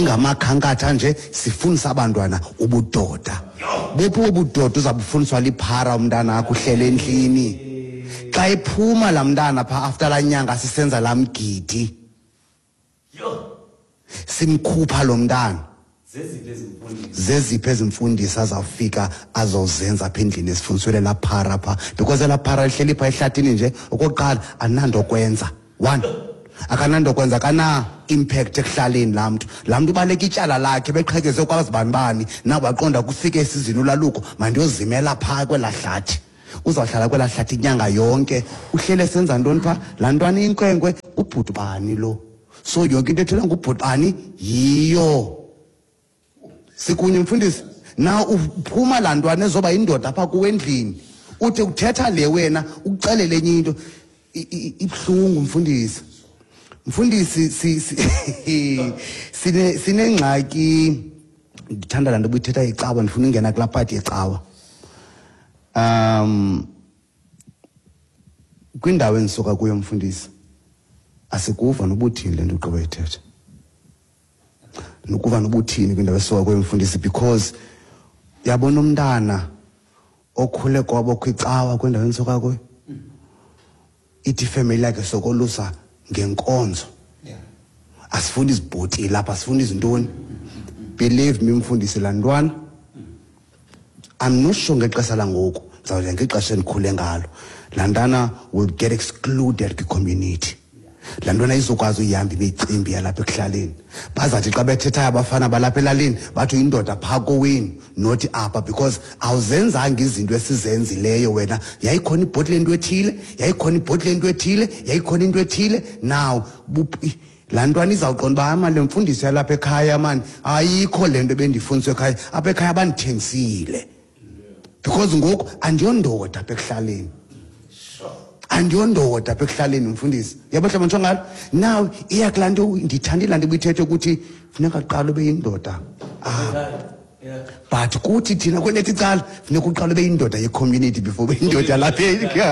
ngamakhankatha nje sifundisa abantwana ubudoda. Bephi ubudoda uzabufundiswa liphara umntana akho uhlele endlini. Xa iphuma la mntana pha after la nyanga sisenza la mgidi. Simkhupha lo mntana. Zeziphi ezimfundisi azawufika azozenza apha endlini esifundiswele la phara pha because la phara ihleli pha ehlatini nje okokuqala anando kwenza. One, akanando kwenza kana impact ekuhlaleni la mntu baleka ityala lakhe beqhekeze kwazibanibani nabo baqonda kufike esizini ulaluko mandiyozimela pha kwela hlathi. Uzawuhlala kwela hlathi inyanga yonke uhlele senza ntoni pha laa ntwana inkwenkwe ubhuti bani lo. So yonke into ethela ngubhuti bani yiyo. Sikunye mfundisi na uphuma laa ntwana ezoba indoda apha kuwe endlini uthi uthetha le wena ukuxelele enye into ibuhlungu mfundisi. Mfundisi sinengxaki ndithanda laa nto buyithetha icawa ndifuna ungena kulaa pati yecawa. Kwindawo endisuka kuyo mfundisi asikuva nobuthini le nto uqobe ithetha. Nokuva nobuthini kwindawo esisuka kuyo mfundisi because yabona umntana okhule kwabo kwicawa kwindawo endisuka kuyo ithi family yakhe sokolusa ngenkonzo. Asifundi izibhoti lapha asifundi izintoni. Believe me mfundisi laa ntwana I'm not sure ngexesha langoku ndizawuya ngexesha endikhule ngalo laa ntana will get excluded kwi-community. Laa ntwana izokwazi uyihamba imicimbi yalapha ekuhlaleni bazathi xa bethethayo abafana balapha elalini bathi indoda phaa kowenu not apha because awuzenzanga izinto esizenzileyo wena. Yayikhona ibhoti lento ethile, yayikhona ibhoti lento ethile, yayikhona into ethile. Now laa ntwana izawuqonda uba mani le mfundiso yalapha ekhaya mani ayikho le nto ebendifundiswe ekhaya. Apha ekhaya bandithengisile because ngoku andiyondoda apha ekuhlaleni. Andiyondoda apha ekuhlaleni mfundisi. Yabona mhlawumbi ngalo now iya kulaa nto ndithandile laa nto ibuyithethe ukuthi funeka kuqala ube yindoda. But kuthi thina kwelethu icala funeka uqala ube yindoda ye-community before ube yindoda lapha.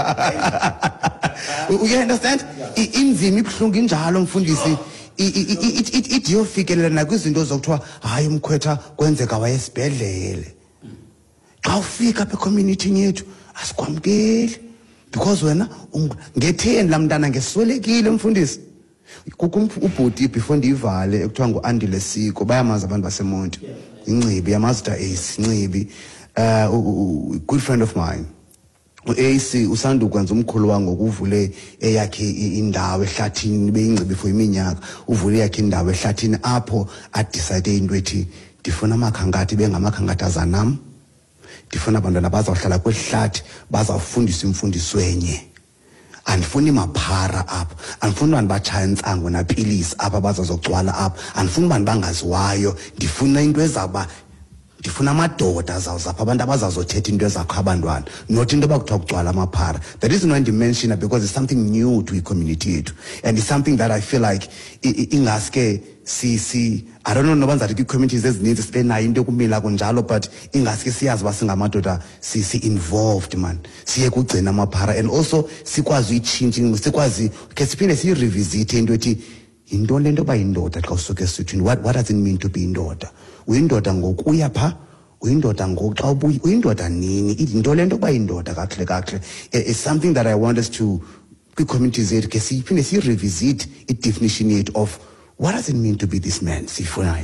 You understand? Inzima ibuhlungu injalo mfundisi. Ithi yofikelela nakwizinto zokuthiwa hayi umkhwetha kwenzeka wayesibhedlele. Xa ufika apha ecommunity yethu asikwamkeli because wena ngetheni laa mntana ngeswelekile mfundisi. Kukho ubhuti before ndiyivale ekuthiwa ngu-Andile Siko bayamazi abantu baseMonti. Ingcibi yamazi uDa-Ace Ncibi good friend of mine. U-AC usandukwenza umkhulu wangu ngokuvule eyakhe indawo ehlathini beyingcibi for iminyaka uvule eyakhe indawo ehlathini apho adicide into ethi ndifuna amakhangathi bengamakhangathi azanam. Ndifuna abantwana bazawuhlala kwehlathi bazawufundisa imfundiso enye. Andifuni maphara apha. Andifuni abantu batshaya intsango napilisi apha bazazogcwala apha. Andifuni abantu bangaziwayo. Ndifuna into ezawuba ndifuna amadoda azawuzapha abantu abazazothetha into ezakho abantwana not into bakuthiwa kugcwala amaphara. That is why ndimention it because it's something new to i-community yethu and it's something that I feel like ingaske I don't know noba ndizathi kwi-communities ezininzi sibe nayo into yokumila kunjalo but ingaske siyazi uba singamadoda si-involved man siye kugcina amaphara and also sikwazi uyitshintsha sikwazi ke siphinde siyirevisite into ethi yintoni le nto yoba yindoda xa usuke esithini. What does it mean to be indoda? Uyindoda ngokuya pha uyindoda ngoku xa ubuya uyindoda nini into le nto yoba yindoda kakuhle kakuhle. It's something that I want us to kwi-communities yethu ke siphinde siyirevisite i-definition yethu of what does it mean to be this man? Sifunayo.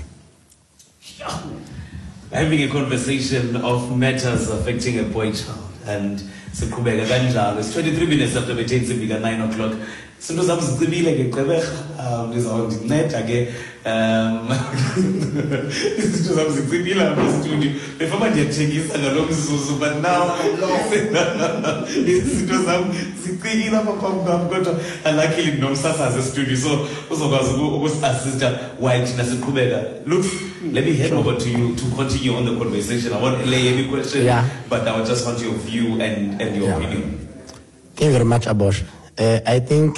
Having a conversation of matters affecting a boy child and siqhubeka kanjalo. It's 23 minutes after bethe sifika 9 o'clock. Izinto zami zicibile ke gqibeka ndizawundinceda ke izinto zami zicibile apha studio before ndiyathengisa ngalo mzuzu but now izinto zami zicibile apha kwam kodwa luckily nomsasazi studio so uzokwazi ukusi-assista while thina siqhubeka. Look, let me hand over to you to continue on the conversation. I won't lay any question, but I just want your view and your opinion. Thank you very much, Abosh. I think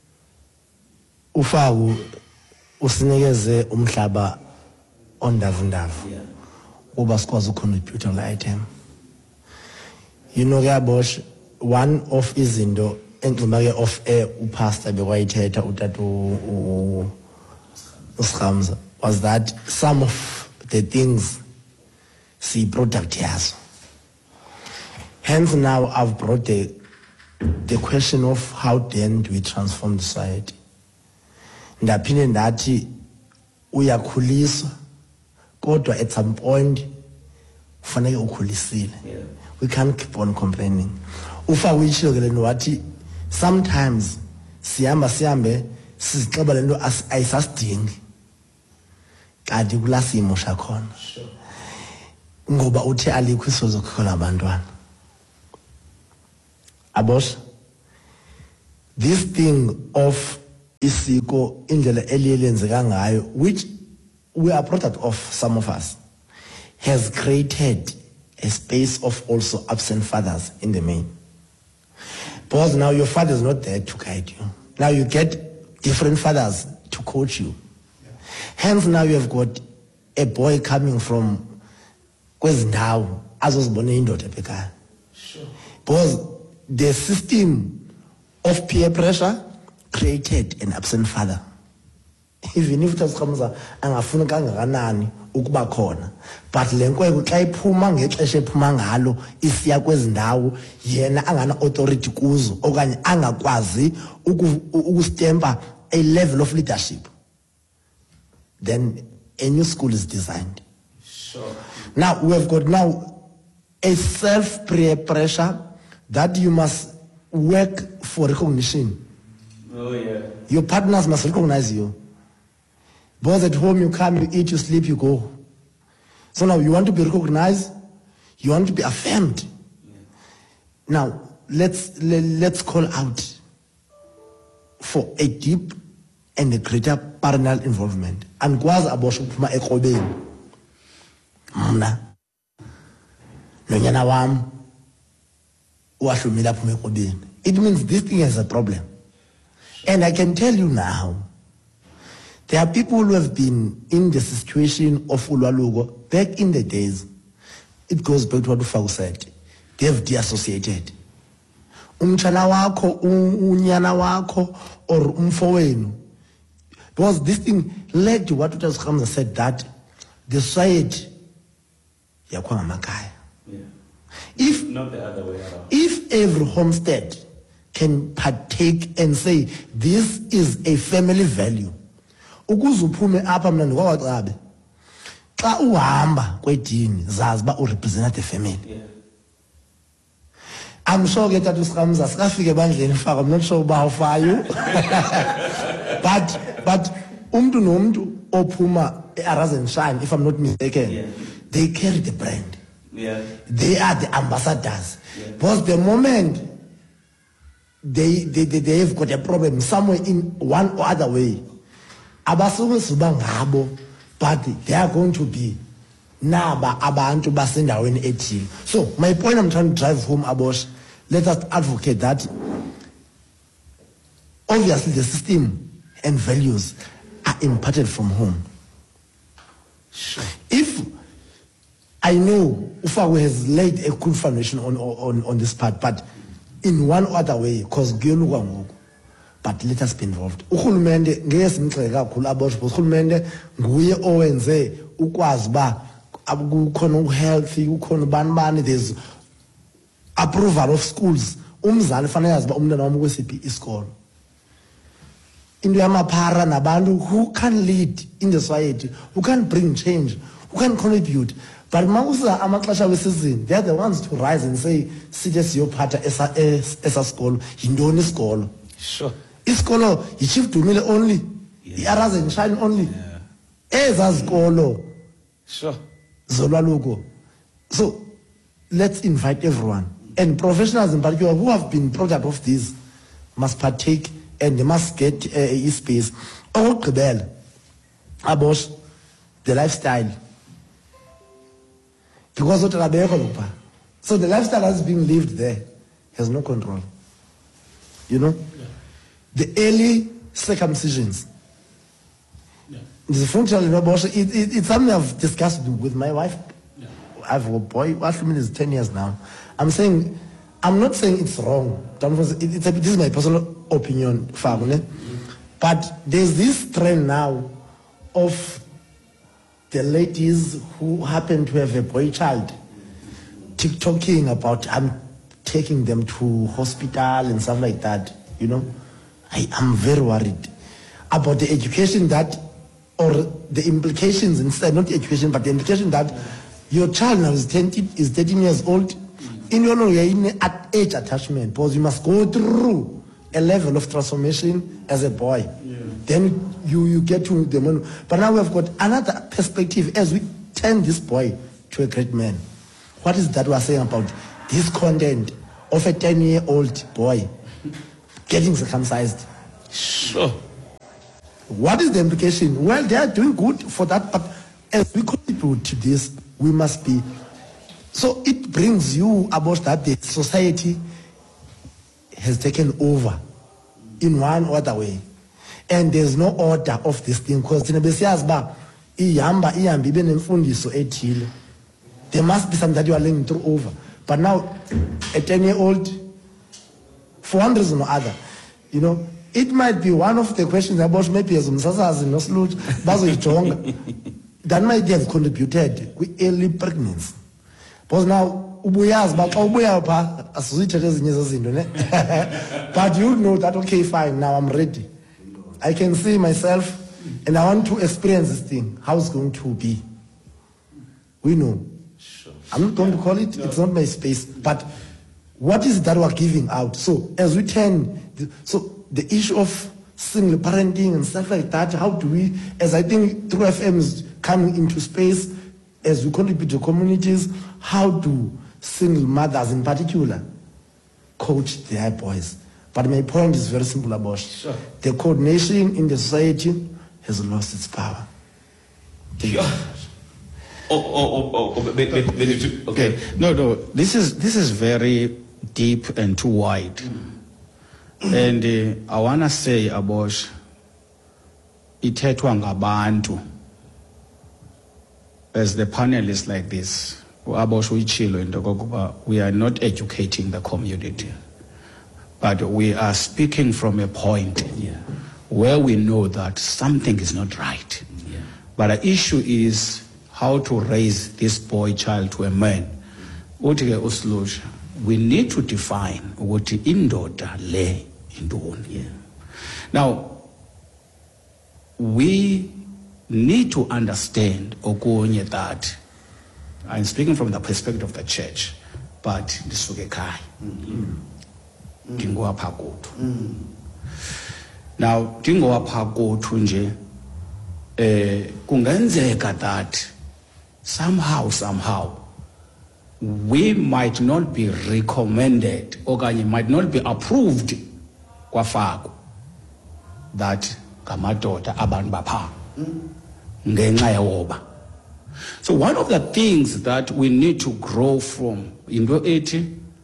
uFawu usinikeze umhlaba ondavu uba sikwazi ucontribute on the item. You know ke Abosh, one of izinto engxima ke of air upastor bekwayithetha utata uSikhamza was that some of the things see product has. Hence now I've brought the question of how then do we transform the society. Ndaphinde ndathi uyakhuliswa kodwa at some point kufanele ukhulisile. We can't keep on complaining. Ufa uyishilo ke lento wathi sometimes sihambe sizixeba lento ayisasidingi kanti kulasimo shakhona ngoba uthi alikho isozo khona abantwana. Abosh, this thing of isiko indlela eliyenzeka ngayo, which we are product of, some of us, has created a space of also absent fathers in the main. Because now your father is not there to guide you. Now you get different fathers to coach you. Hence now you have got a boy coming from kwezindawo azozibona indoda ekhaya. Because the system of peer pressure created an absent father. Even if uThixo angafuna kangakanani ukuba khona, but lenkweko xa iphuma ngexesha ephuma ngalo isiya kwezindawo yena angana authority kuzo okanye angakwazi ukustempa a level of leadership, then a new school is designed. Sure. Now we have got now a self-peer pressure that you must work for recognition. Oh yeah. Your partners must recognize you. Both at home, you come, you eat, you sleep, you go. So now you want to be recognized, you want to be affirmed. Yeah. Now let's call out for a deep and a greater parental involvement. And kwazi abosho kuphuma ekrobeni. Mna nonyana wami wahlumela phuma ekrobeni. It means this thing has a problem. And I can tell you now, there are people who have been in the situation of ulwaluko back in the days. It goes back to what Ufako said. They have deassociated. Umtshana wakho, unyana wakho, or umfowenu. Because this thing led to what Utas said, that the society yakwanga makaya. Yeah. If Not the other way around. If every homestead can partake and say this is a family value, ukuze uphume apha mna ndikwawacabe xa uhamba kwedini zazi ba urepresent the family. Yeah. I'm sure ke tata uSikamza sikafike bandleni faka, I'm not sure about for you. but umuntu nomuntu ophuma eAraz and Shine, if I'm not mistaken, Yeah. they carry the brand. Yeah. They are the ambassadors. Yeah. Because the moment they have got a problem somewhere in one or other way, abasuke subangabo, but they are going to be naba abantu basendaweni ethile. So my point I'm trying to drive home, Abosh, let us advocate that obviously the system and values are imparted from home. Sure. If I know Ufako has laid a good foundation on this part, but in one other way, because but let us be involved. Uhulumende ngeke simgxeke kakhulu Abosh, because uhulumende nguye owenze ukwazi ba kukhona healthy, kukhona banibani, there's approval of schools. Umzali fanele yazi ba umntwana wami kwesiphi isikolo. Into yamaphara nabantu who can lead in the society, who can bring change, who can contribute. But mawuza amaxesha wesizini, they are the ones to rise and say sithi siyophatha esa skolo yintoni isikolo. Sure. Isikolo yiChief Dumile only, iAraz and Shine only. Eza zikolo Sure. zolwaluko. So let's invite everyone, and professionals in particular who have been product of this must partake, and they must get a space. Okugqibela, Abosh, the lifestyle. Because what so the lifestyle that's being lived there has no control. You know? Yeah. The early circumcisions. Yeah. It's something I've discussed with my wife. Yeah. I have a boy, Ashwin is 10 years now. I'm not saying it's wrong. This is my personal opinion, but there's this trend now of the ladies who happen to have a boy child TikToking about I'm taking them to hospital and stuff like that, you know, I am very worried about the education that, or the implications instead, not the education, but the implication that your child now is 13 years old. In your know, you're in age attachment, because you must go through a level of transformation as a boy. Yeah. Then you get to the man. But now we've got another perspective as we turn this boy to a great man. What is that we're saying about this content of a 10-year-old boy getting circumcised? Sure. What is the implication? Well, they are doing good for that, but as we contribute to this, we must be. So it brings you about that the society has taken over in one or other way. And there's no order of this thing, because there must be something that you are learning through over. But now, a 10-year-old, for one reason or other, you know, it might be one of the questions about maybe as that might have contributed with early pregnancy. Because now, but you know that, okay, fine, now I'm ready. I can see myself and I want to experience this thing, how it's going to be. We know. Sure. I'm not going to call it, it's not my space, but what is it that we're giving out? So as we turn, so the issue of single parenting and stuff like that, how do we, as I think True FM is coming into space, as we contribute to communities, how do single mothers in particular coach their boys? But my point is very simple about sure. The coordination in the society has lost its power. Sure. Okay. No. This is very deep and too wide. And I want to say about ithethwa ngabantu, as the panel is like this, we are not educating the community, but we are speaking from a point where we know that something is not right. Yeah. But the issue is how to raise this boy child to a man. We need to define what indoda le indoni. Now, we need to understand okunye that I'm speaking from the perspective of the church, but ndisuke kai. Dingo apha kuthu. Now, dingo apha kuthu nje kungenzeka that somehow we might not be recommended or might not be approved kwafako that ngamadoda abantu bapha ngenxa yoba. So one of the things that we need to grow from into ethi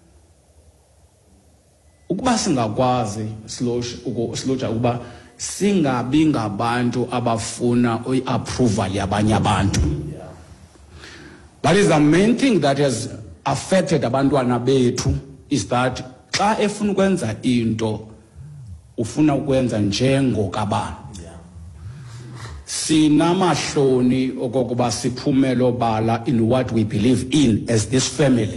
ukuba singakwazi sloja ukuba singabi ngabantu abafuna approval yabanye abantu. That is the main thing that has affected abantwana bethu, is that xa efuna ukwenza into ufuna ukwenza njengokabani. Sinamahloni okokuba siphumelo bala in what we believe in as this family.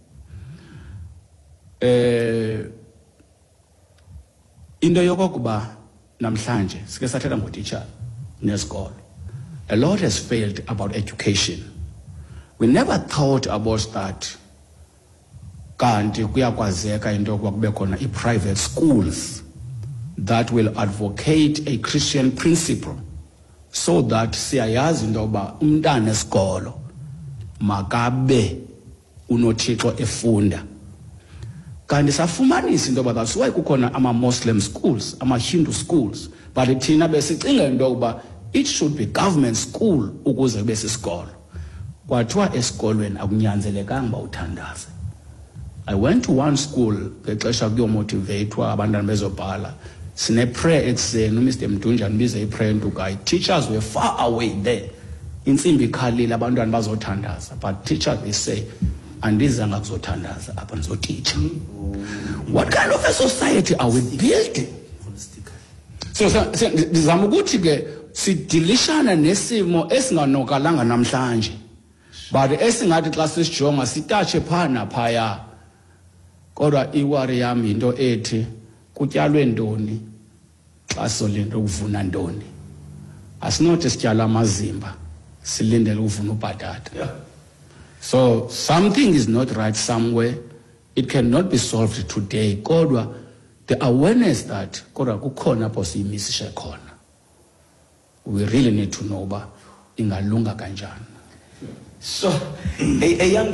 Into yokokuba namhlanje sike sathetha ngotitsha nesikolo. A lot has failed about education. We never thought about that. Kanti kuyakwazeka into yokuba kube khona i-private schools that will advocate a Christian principle, so that siyayazi into yokuba umntana esikolo makabe unothixo efunda. Kanti safumanisa into yokuba that's why kukhona ama-Muslim schools, ama-Hindu schools, but thina besicinga into yokuba it should be government school ukuze kube sisikolo. Kwathiwa esikolweni akunyanzelekanga uba uthandaze. I went to one school ngexesha kuyomotivatwa abantwana bezobhala. Sine prayer ekuseni, uMr Mdunja nibize i-prayer ntukayi. Teachers were far away there. Intsimbi ikhalile abantwana bazothandaza. But teachers, they say, andizanga kuzothandaza apha ndizoteacher. What kind of a society are we building? So ndizama ukuthi ke sidilishana nesimo esinganokalanga namhlanje but esingathi xa sisijonga sitache phana phaya kodwa iwari yami into ethi kutyalwe ntoni xa solinde ukuvuna ntoni asinothi sityala amazimba silindele ukuvuna ubhatata so something is not right somewhere it cannot be solved today kodwa the awareness that kodwa kukhona apho siyimisishe khona we really need to know ba ingalunga kanjani. So a young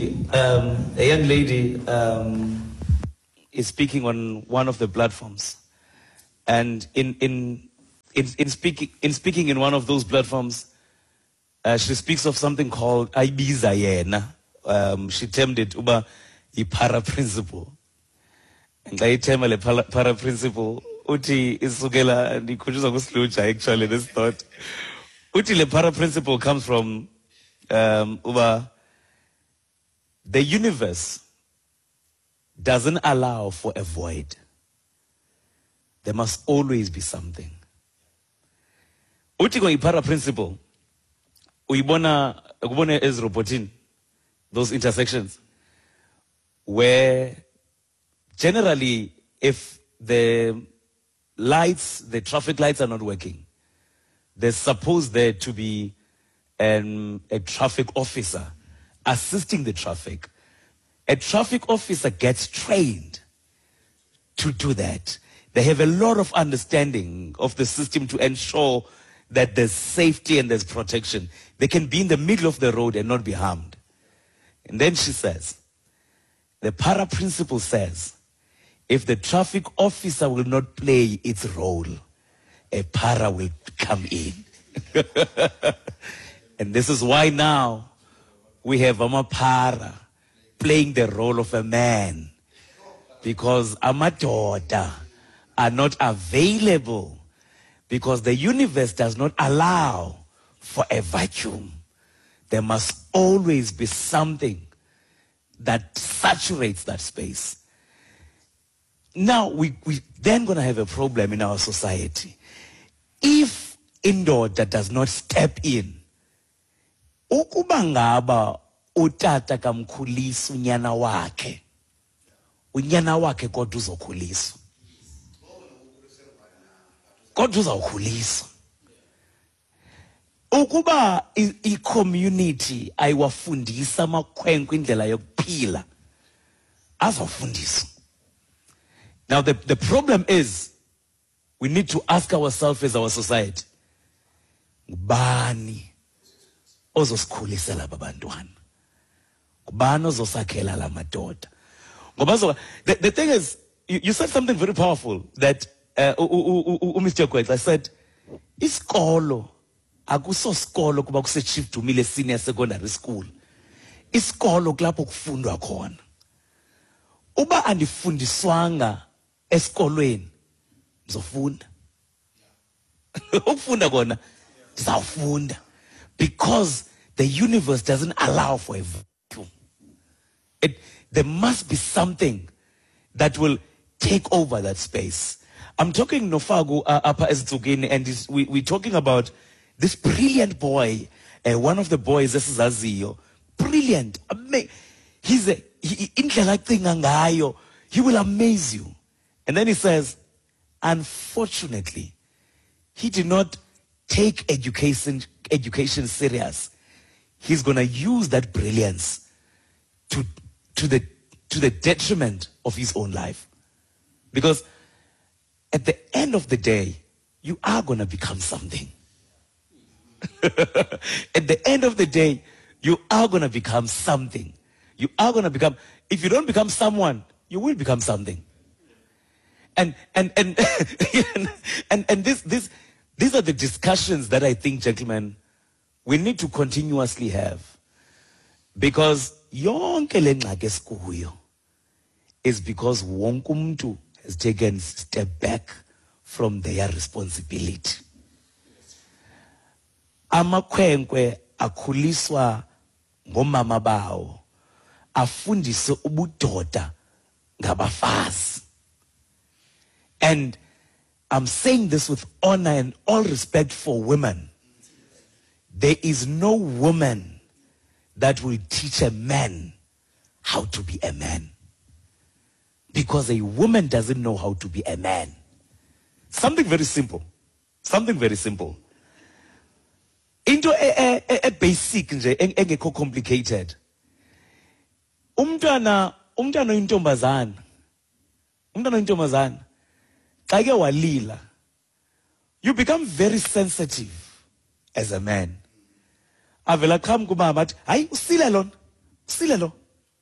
lady is speaking on one of the platforms, and in speaking in one of those platforms, she speaks of something called Ibiza yena. She termed it uba para principle. And I term le para principle. Uti isukela ndikujuza kuslucha actually this thought. Uti le para principle comes from the universe doesn't allow for a void. There must always be something. Uti kwa para principle uyibona Ezra 14, those intersections where generally if the traffic lights are not working, there's supposed there to be a traffic officer assisting the traffic. A traffic officer gets trained to do that. They have a lot of understanding of the system to ensure that there's safety and there's protection. They can be in the middle of the road and not be harmed. And then she says, the para principle says, if the traffic officer will not play its role, a para will come in. And this is why now we have Amapara playing the role of a man. Because Amadoda are not available. Because the universe does not allow for a vacuum. There must always be something that saturates that space. Now, we then going to have a problem in our society. If indoda does not step in, ukuba ngaba utata kamkhulisa unyana wakhe kodwa uzokhuliswa. Kodwa uzawukhuliswa. Ukuba i-community ayiwafundisa amakhwenkwe indlela yokuphila, azawufundiswa. Now the problem is, we need to ask ourselves as our society, ngubani ozosikhulisela babantwana? Ngubani ozosakhela la madoda? Ngoba the thing is, you said something very powerful that Mr. Kwetla said, isikolo akuso sikolo kuba kuse Chief Dumile Senior Secondary School. Isikolo kulapho kufundwa khona. Uba andifundiswanga esikolweni ngizofunda. Ukufunda kona ndizawufunda because the universe doesn't allow for a vacuum. There must be something that will take over that space. I'm talking Nofagu Apa Ezitsugini, and we're talking about this brilliant boy, one of the boys, this is Azio. Brilliant, he will amaze you. And then he says, unfortunately, he did not take education serious. He's going to use that brilliance to the detriment of his own life. Because at the end of the day, you are going to become something. At the end of the day, you are going to become something. You are going to become, if you don't become someone, you will become something. And these are the discussions that I think, gentlemen, we need to continuously have. Because yonke le ngxaki esikuyo is because wonke umuntu has taken a step back from their responsibility. Amakhwenkwe akhuliswa ngomama bawo, afundiswe ubudoda ngabafazi. And I'm saying this with honor and all respect for women. There is no woman that will teach a man how to be a man. Because a woman doesn't know how to be a man. Something very simple. Something very simple. Into a basic nje engekho complicated. Umntwana oyintombazana. Umntwana oyintombazana. Xa ke walila. You become very sensitive as a man. Avela qhamuka kumama athi, "Hayi usile lona. Usile lo."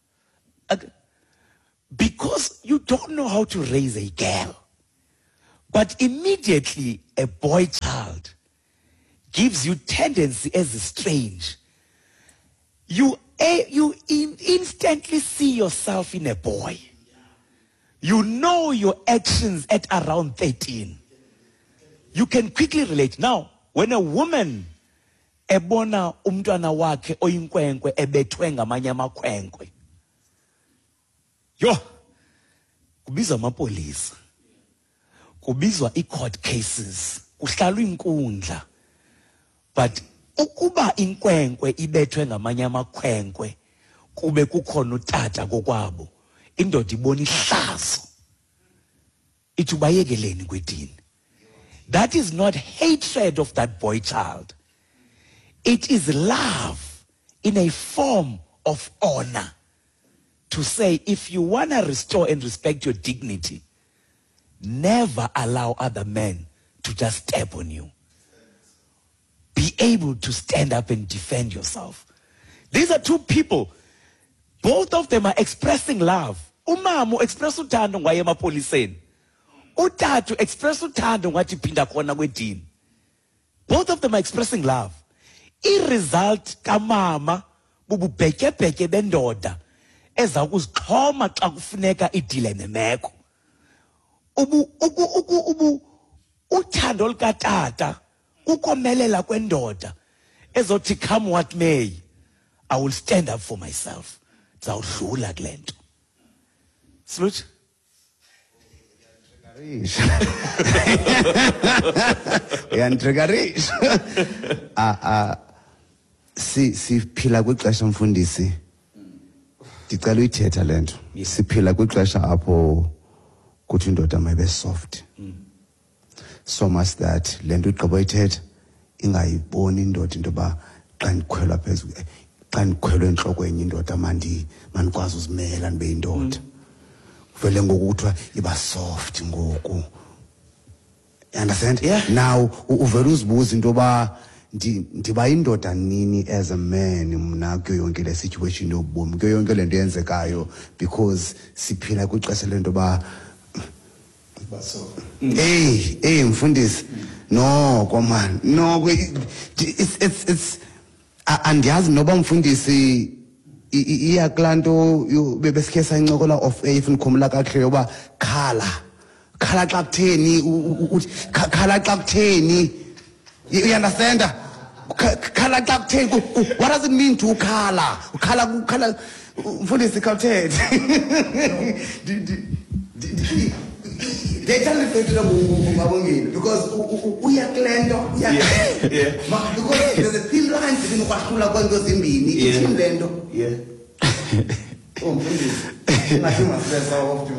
Because you don't know how to raise a girl. But immediately a boy child gives you tendency as strange. You instantly see yourself in a boy. You know your actions at around 13. You can quickly relate. Now, when a woman ebona umntwana wakhe oyinkwenkwe ebethwe ngamanye amakhwenkwe, yo, kubizwa amapolisa, kubizwa i-court cases, kuhlalwa inkundla. But ukuba inkwenkwe ibethwe ngamanye amakhwenkwe kube kukhona utata kokwabo, indoda ibona ihlazo, ithi ubayekeleni kwedini. That is not hatred of that boy child. It is love in a form of honor. To say, if you want to restore and respect your dignity, never allow other men to just step on you. Be able to stand up and defend yourself. These are two people. Both of them are expressing love. Umama express uthando ngaye emapoliseni. Utatu express uthando ngathi phinda khona kwedini. Both of them are expressing love. I-result kamama bububhetyebhetye bendoda eza kuzixhoma xa kufuneka idile nemeko. Uthando likatata ukomelela kwendoda ezothi come what may, I will stand up for myself. Zawudlula kule nto. Sluch. Uyantriggerisha. Siphila kwixesha mfundisi. Ndicela uyithetha le nto. Siphila kwixesha apho kuthi indoda mayibe soft. So much that le nto igqiba uyithetha ingayiboni indoda into yoba xa ndikhwelwa phezulu, xa ndikhwelwe entloko enye indoda mandikwazi uzimela ndibe yindoda. Vele ngoku kuthiwa iba soft ngoku. You understand? Yeah. Now uvele uzibuza into yoba ndiba yindoda nini as a man mna kuyo yonke le situation yobomi, kuyo yonke le nto yenzekayo, because siphila kwixesha le nto yoba hey mfundisi, no komani, no, it's andiyazi noba mfundisi iya kulaa nto bebesikhe sayincokola of if ndikhumula kakuhle yoba khala xa kutheni, khala xa kutheni. You understand? Khala xa kutheni. What does it mean to ukhala? Ukhala mfundisi khawuthethe. They tell me because uyaklendo, because there's a thin line between ukwahlula kwanto zimbini, ithini lento. Yeah. Oh, mfundisi. Ngathi masifesa off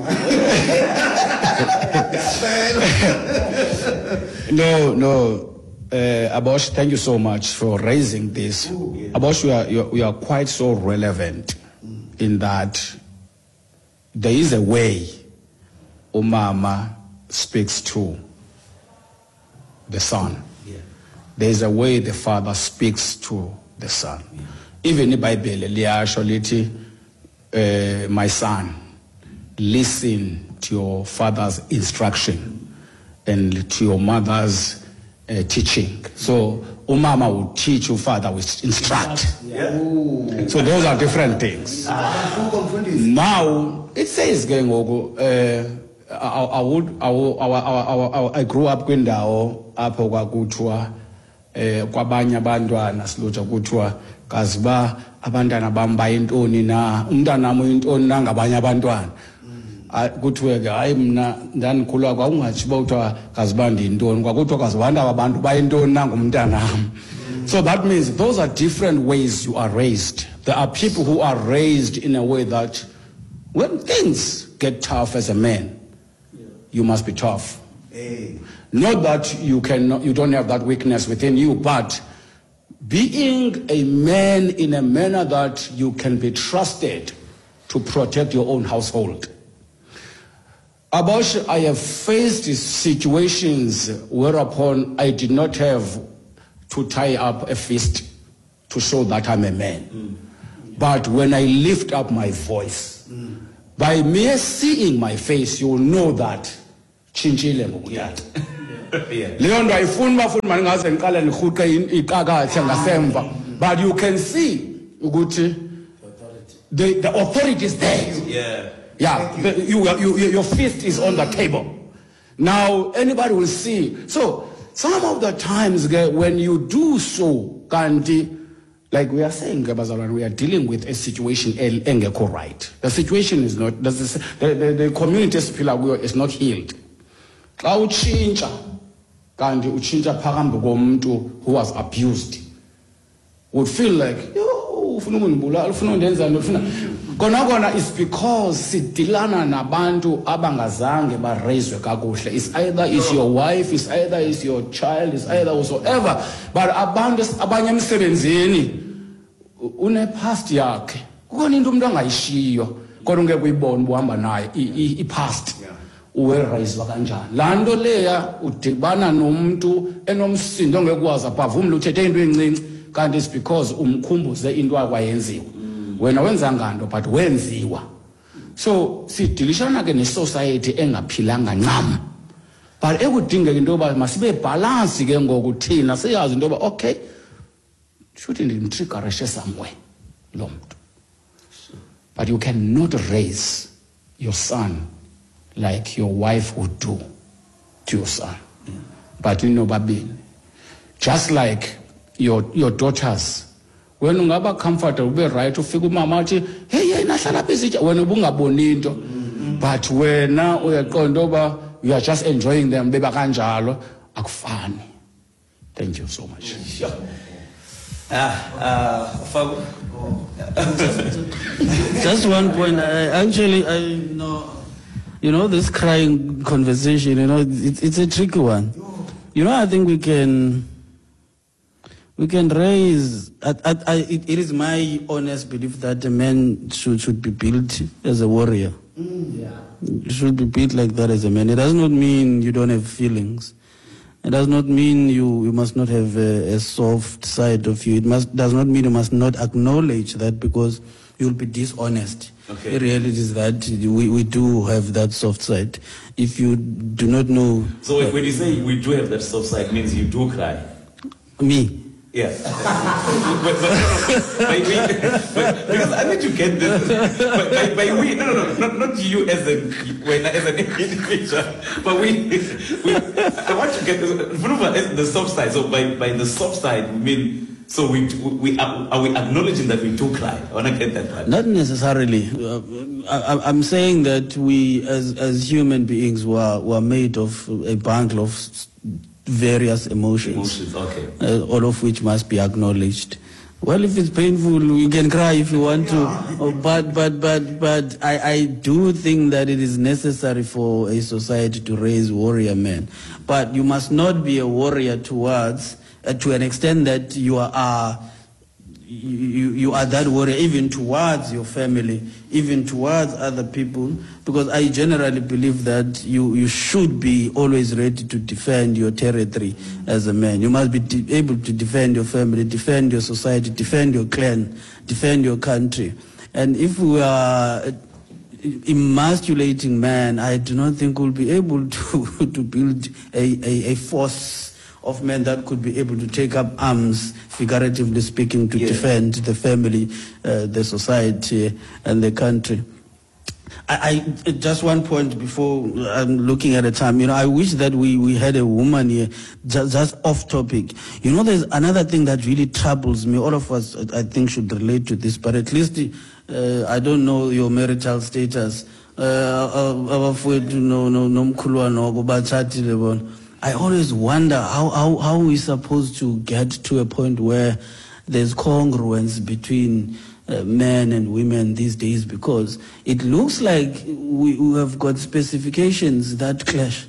No. Abosh, thank you so much for raising this. Abosh, you are quite so relevant in that there is a way umama speaks to the son. Yeah. There is a way the father speaks to the son. Yeah. Even in the Bible, liyasho lithi, my son, listen to your father's instruction and to your mother's teaching. So umama will teach, your father will instruct. Yeah. So those are different things. Now it says I grew up kwindawo apho kwakuthiwa kwabanye abantwana silutsha kuthiwa kaziba abantwana bam bayintoni na, umntwana nami uyintoni na ngabanye abantwana. kuthiwe ke hayi mna ndandikhula kwakungathi uba kuthiwa kaziba ndiyintoni kwakuthiwa kazibanda aba bantu bayintoni nangumntanam. So that means those are different ways you are raised. There are people who are raised in a way that when things get tough as a man, you must be tough. Not that you don't have that weakness within you, but being a man in a manner that you can be trusted to protect your own household. Abortion, I have faced situations whereupon I did not have to tie up a fist to show that I'm a man. But when I lift up my voice, by mere seeing my face, you will know that chinchile ngokutata. Leyo nto ayifuni bafuni maningaze ngiqale ngihuqe iqakathe ngasemva, but you can see ukuthi the authority is there. Your fist is on the table. Now anybody will see. So some of the times when you do so, kanti, like we are saying, we are dealing with a situation engekho right. The situation is not, the community is not healed. Xa utshintsha kanti utshintsha phambi komuntu who was abused, would feel like ufuna ukundibulala ufuna undenzani ufuna kona is because sidilana nabantu abangazange barayizwe kakuhle. It's either is your wife, it's either is your child, it's either whatsoever, but abantu abanye emsebenzini une past yakhe kukhona into umuntu angayishiyo kodwa ungeke uyibone uhamba naye I past uwerayizwa kanjani. Laa nto leya udibana nomuntu enomsindo ongekwazi abhavumle uthethe into encinci kanti it's because umkhumbuze into akwayenziwa wena wenza nganto but wenziwa. So sidilishana ke ne-society engaphilanga ncam, but ekudingeka into yoba masibe bhalansi ke ngoku thina siyazi into yoba okay shuthi ndimtriggerishe somewhere lo mntu, but you cannot raise your son like your wife would do to your son. But you know, babini, just like your daughters, when ungaba comfortable ube right ufika umama athi hey nahlala phezitsha wena ubungaboni into, but wena uyaqonda oba you are just enjoying them beba kanjalo akufani. Thank you so much. Sure. Just one point. I know this crying conversation, it's a tricky one. I think we can raise, it is my honest belief that a man should be built as a warrior. You should be built like that as a man. It does not mean you don't have feelings. It does not mean you must not have a soft side of you. Does not mean you must not acknowledge that, because you'll be dishonest. Okay. The reality is that we do have that soft side. If you do not know... So when you say we do have that soft side, means you do cry? Me? Yeah. but because I need to get this. By we, not you as an individual, but I want to get this, the soft side. So by the soft side, we mean, so are we acknowledging that we do cry? I want to get that part. Not necessarily. I'm saying that we, as human beings, were made of a bundle of various emotions. Okay. All of which must be acknowledged. Well, if it's painful, you can cry if you want to. But I do think that it is necessary for a society to raise warrior men. But you must not be a warrior towards, to an extent that you are that warrior even towards your family, even towards other people, because I generally believe that you should be always ready to defend your territory as a man. You must be able to defend your family, defend your society, defend your clan, defend your country. And if we are emasculating man, I do not think we'll be able to build a force of men that could be able to take up arms, figuratively speaking, to defend the family, the society, and the country. I just one point before I'm looking at the time. I wish that we had a woman here, just off topic. There's another thing that really troubles me. All of us, I think, should relate to this, but at least I don't know your marital status. abafowethu nomkhulu wanoko batshatile bona. I always wonder how we supposed to get to a point where there's congruence between men and women these days, because it looks like we have got specifications that clash.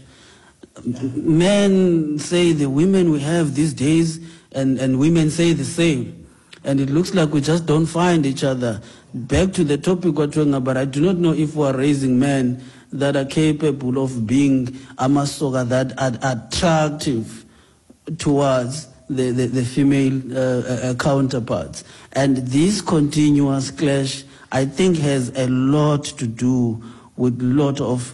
Men say the women we have these days, and women say the same. And it looks like we just don't find each other. Back to the topic we're talking about, I do not know if we are raising men that are capable of being amasoga, that are attractive towards the female counterparts. And this continuous clash, I think, has a lot to do with a lot of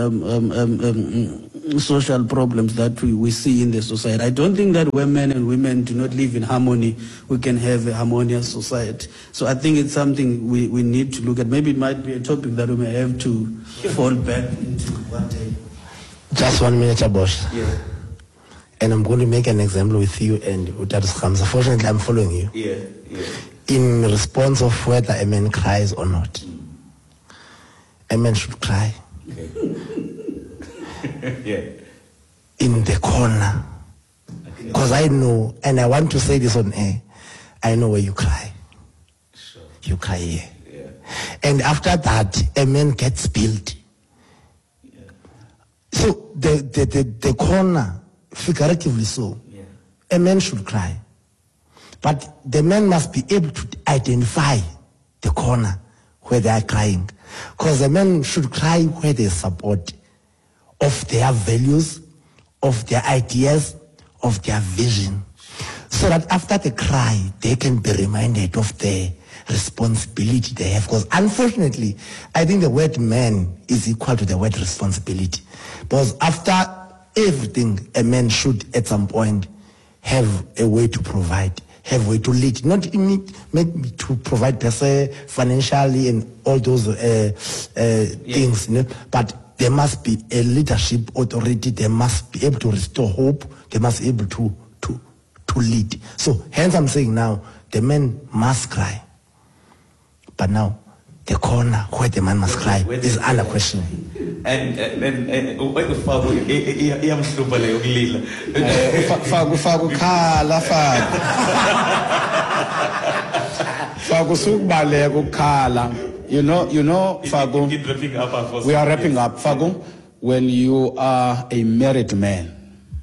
social problems that we see in the society. I don't think that when men and women do not live in harmony, we can have a harmonious society. So I think it's something we need to look at. Maybe it might be a topic that we may have to fall back into one day. Just 1 minute, Bosch. Yeah. And I'm going to make an example with you and Utatus Khamza. Fortunately, I'm following you. Yeah. In response of whether a man cries or not. A man should cry. Okay. Yeah. In the corner. Because I know, and I want to say this on air, I know where you cry. Sure. You cry here. Yeah. And after that, a man gets built. Yeah. So the corner, figuratively so, Yeah. a man should cry. But the man must be able to identify the corner where they are crying. Because the men should cry where there's support of their values, of their ideas, of their vision. So that after the cry, they can be reminded of the responsibility they have. Because unfortunately, I think the word man is equal to the word responsibility. Because after everything, a man should at some point have a way to provide, have a way to lead, not to provide per se financially and all those things, you know, but there must be a leadership authority. They must be able to restore hope. They must be able to lead. So hence I'm saying now, the man must cry. But now, the corner where the man must cry is under question. And Fagu iyamhlupha leyo kulila. Fagu khala Fagu sukubaleka ukukhala. You know, Fagu. Keep wrapping up our first. We are wrapping up, Fagu. When you are a married man,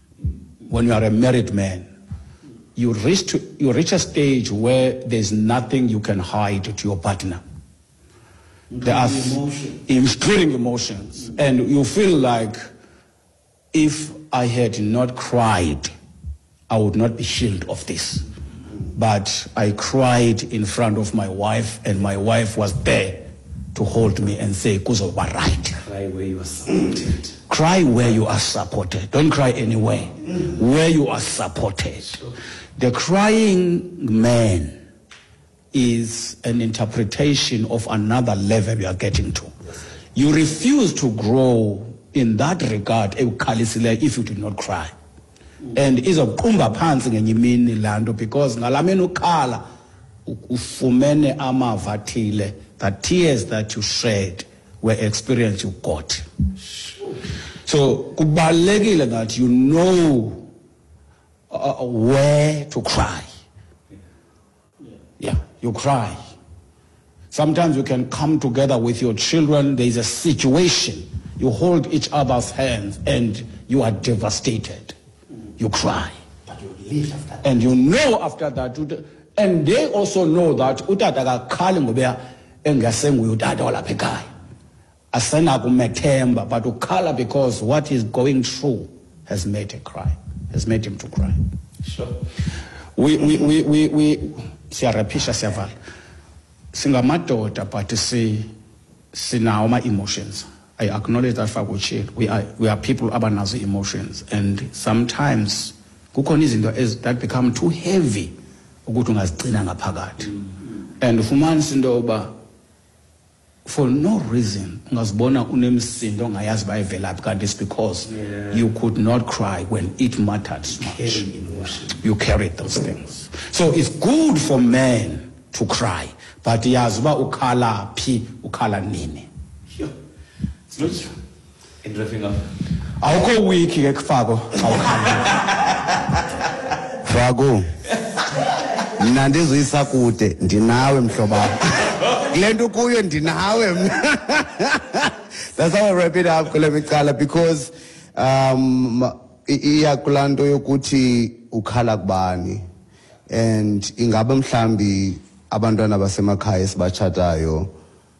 you reach a stage where there's nothing you can hide to your partner. There are including emotions, and you feel like if I had not cried, I would not be healed of this. But I cried in front of my wife, and my wife was there to hold me and say, "Kuzo wa right." Cry where you are supported. Cry where you are supported. Don't cry anywhere. Where you are supported. The crying man is an interpretation of another level you are getting to. You refuse to grow in that regard if you do not cry. And izoqumba phansi ngenye imini lando, because ngalameni ukhala ufumene amava athile, the tears that you shed were experience you got. So kubalulekile that you know where to cry. Yeah, you cry. Sometimes you can come together with your children, there is a situation, you hold each other's hands and you are devastated. You cry. But you live after that. And you know after that, and they also know that utata akakhali ngoba engasenguye utata walapha ekhaya. Asenakumethemba, but ukhala because what he's going through has made him cry, has made him to cry. Sure. We siyarapisha siyavala. Singamadoda but sinawo ama-emotions. I acknowledge that Faguchi. We are people abanazo emotions, and sometimes kukhona izinto that become too heavy ukuthi ungazigcina ngaphakathi. And ufumanisa into yoba for no reason ungazibona unemsindo ongayazi bayivelaphi, kanti it's because you could not cry when it mattered so much. You carried those things. So it's good for men to cry, but yazi uba ukhala phi, ukhala nini. Lutz, in wrapping up. Awukho week ke kufako xa ukhala. Fago. Mina ndizuyisa kude ndinawe mhloba. Kule nto kuyo ndinawe. That's how I wrap it up kule micala because iya kulanto yokuthi ukhala kubani and ingabe mhlambi abantwana basemakhaya esibachatayo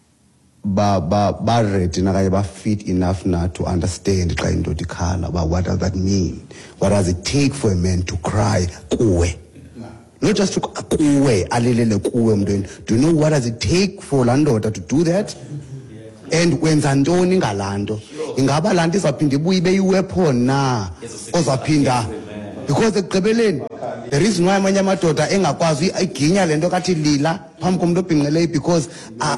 ba ready nakaye ba fit enough na to understand xa indoda ikhala about what does that mean, what does it take for a man to cry kuwe, not just to kuwe alelele kuwe mntweni. Do you know what does it take for laa ndoda to do that? And wenza ntoni ngalaa nto? Ingaba laa nto izawuphinda ibuye ibe yi-weapon na ozawuphinda, because ekugqibeleni the reason why amanye amadoda engakwazi iginya le nto kathi lila phambi komntu obhinqileyo because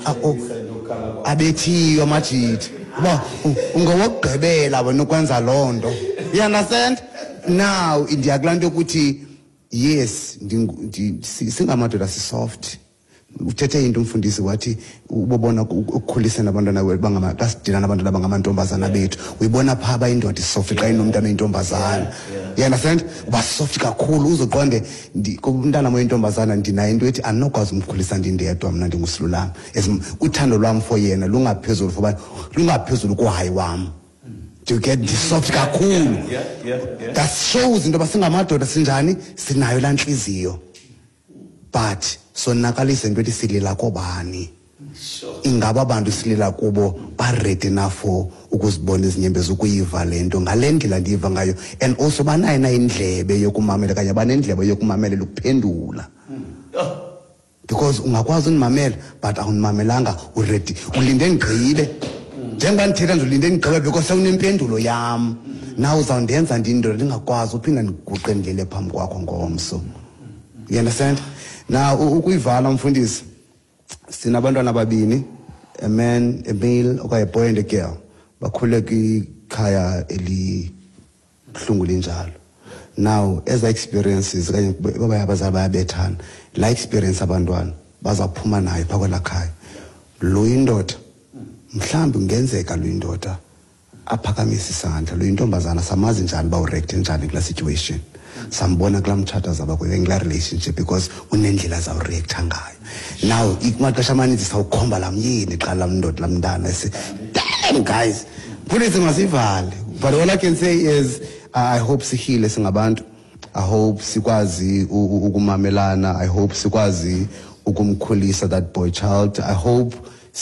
abethiyo amajiti uba ungowokugqibela wena ukwenza loo nto. You understand? Now ndiyakulaa nto yokuthi yes singamadoda sisoft. Uthethe into umfundisi wathi ubobona ukukhulisa nabantwana wethu basidila nabantwana abangamantombazana bethu uyibona phaa bayindoda isoft xa inomntana oyintombazana. You understand? Uba soft kakhulu uzoqonde umntana oyintombazana ndinayo into ethi andinokwazi umkhulisa ndindedwa mna ndingusilulama. Uthando lwam for yena lungaphezulu lungaphezulu kuhayi wam. Do you get soft kakhulu? That shows into yoba singamadoda sinjani sinayo laa ntliziyo. But sonakalise into ethi silila kobani. Ingaba abantu silila kubo ba-ready na for ukuzibona izinyembezi ukuyiva le nto ngale ndlela ndiyiva ngayo, and also banayo na indlebe yokumamela kanye banendlebe yokumamelela ukuphendula. Because ungakwazi undimamela but awundimamelanga uready ulinde ndigqibile. Njengoba ndithetha nje ulinde ndigqibe because sewunempendulo yam. Na uzawundenza ndinto ndingakwazi uphinda ndiguqe ndilele phambi kwakho ngomso. You understand? Now ukuyivala mfundisi sinabantwana ababini, a man, a male, okay, a boy and a girl. Bakhule kwikhaya elibuhlungu linjalo. Now as I experiences kanye baba abazali bayabethana, la experience abantwana bazaphuma nayo phaa kwelaa khaya. Lo indoda mhlawumbi kungenzeka lo indoda aphakamise isandla, lo intombazana samazi njani bawureact njani kula situation. Sambona kula mtshata zaba kwe ngila relationship because unendlela zawureacta ngayo. Now imaxesha amaninzi sawukhomba lamyeni xa lamndoda lamntana ese damn guys police masivale. But all I can say is I hope sihile singabantu. I hope sikwazi ukumamelana. I hope sikwazi ukumkhulisa that boy child. I hope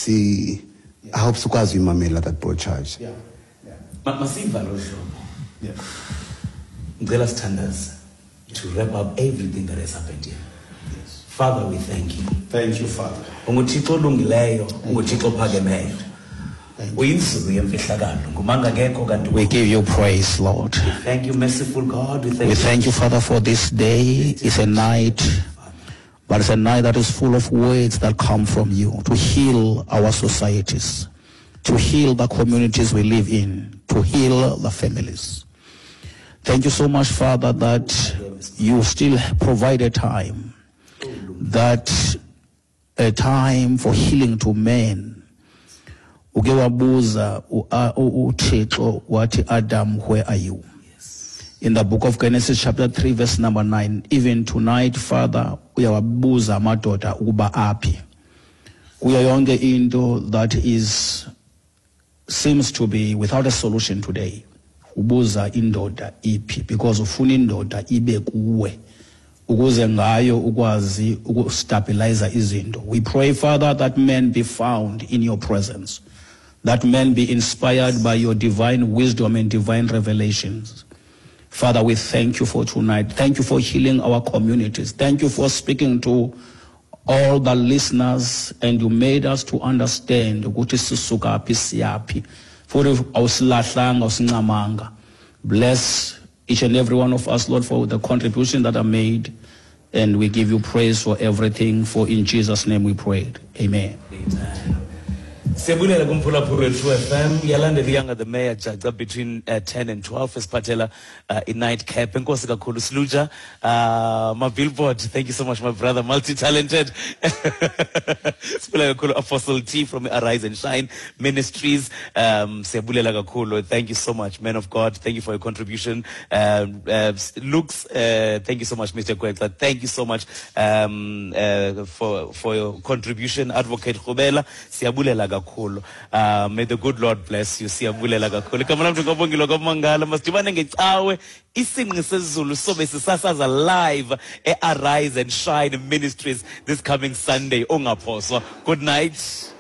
sikwazi umamela that boy child. Yeah. Masiva lo hlobo. Yeah. Ngicela sithandaze to wrap up everything that has happened here. Yes. Father, we thank you. Thank you, Father. Unguthixo olungileyo, unguthixo ophakemeyo. Uyinsuku yemfihlakalo, ngumanga ngekho kanti We give you praise, Lord. we thank you, merciful God. We thank you, Father, for this day. It's a night, but it's a night that is full of words that come from you to heal our societies, to heal the communities we live in, to heal the families. Thank you so much, Father, that you still provide a time for healing to men. Uke wabuza uThixo wathi Adam, where are you? In the book of Genesis chapter 3 verse number 9, even tonight, Father, uyawabuza amadoda ukuba aphi. Kuyo yonke into that seems to be without a solution today. Ubuza indoda iphi, because ufuna indoda ibe kuwe ukuze ngayo ukwazi ukustabilize izinto. We pray, Father, that men be found in your presence, that men be inspired by your divine wisdom and divine revelations. Father, we thank you for tonight. Thank you for healing our communities. Thank you for speaking to all the listeners, and you made us to understand ukuthi sisuka phi siyaphi. Bless each and every one of us, Lord, for the contribution that are made, and we give you praise for everything, for in Jesus' name we prayed. Amen. Amen. Siyabulela kumphulaphula True FM. Yalandela iyanga the mayor jaca between 10 and 12 esiphathela in nightcap. Enkosi kakhulu Sluja. My billboard. Thank you so much, my brother. Multi-talented. Siyabulela kakhulu Apostle T from Arise and Shine Ministries. Siyabulela kakhulu. Thank you so much, man of God. Thank you for your contribution. Looks, thank you so much, Mr. Kwekla. Thank you so much for your contribution. Advocate Khubela. Siyabulela kakhulu. May the good Lord bless you. Siyabulela kakhulu. Kamana mntu ngobongilo komangala masijibane ngecawe isinqi sezulu sobe sisasaza live Arise and Shine Ministries this coming Sunday. Ongaphoswa. Good night.